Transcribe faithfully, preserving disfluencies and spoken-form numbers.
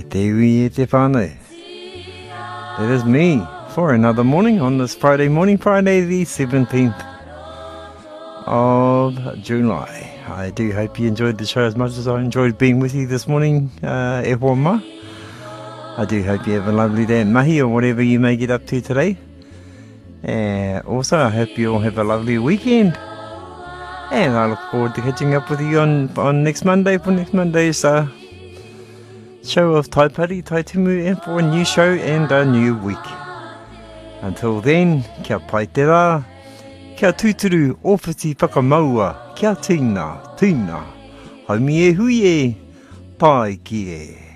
te ui e te whānau. That is me for another morning on this Friday morning, Friday the seventeenth of July. I do hope you enjoyed the show as much as I enjoyed being with you this morning, uh, e hoa ma. I do hope you have a lovely day at mahi or whatever you may get up to today. And also I hope you all have a lovely weekend. And I look forward to catching up with you on, on next Monday for next Monday's uh, show of Taipari, Taitumu, and for a new show and a new week. Until then, kia pai te rā, kia tūturu ōwhiti whakamaua, kia tīna, tīna, haumi e hui e, pai ki e.